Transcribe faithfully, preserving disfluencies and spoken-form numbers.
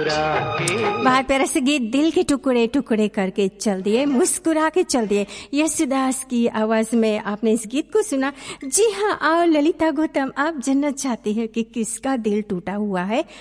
बहुत प्यारा से गीत, दिल के टुकड़े टुकड़े करके चल दिए, मुस्कुरा के चल दिए। यशुदास की आवाज में आपने इस गीत को सुना। जी हाँ, और ललिता गौतम, आप जानना चाहती है कि किसका दिल टूटा हुआ है?